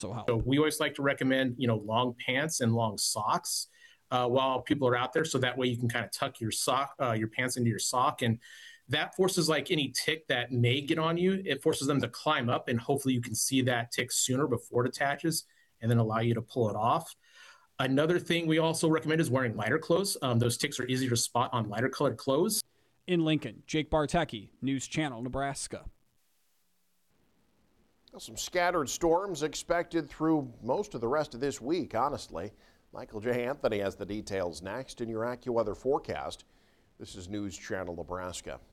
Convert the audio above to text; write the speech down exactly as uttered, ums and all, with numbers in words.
help. So we always like to recommend, you know, long pants and long socks uh, while people are out there. So that way you can kind of tuck your sock, uh, your pants into your sock. And that forces like any tick that may get on you, it forces them to climb up, and hopefully you can see that tick sooner before it attaches and then allow you to pull it off. Another thing we also recommend is wearing lighter clothes. Um, those ticks are easier to spot on lighter colored clothes. In Lincoln, Jake Bartecki, News Channel, Nebraska. Some scattered storms expected through most of the rest of this week, honestly. Michael J. Anthony has the details next in your AccuWeather forecast. This is News Channel Nebraska.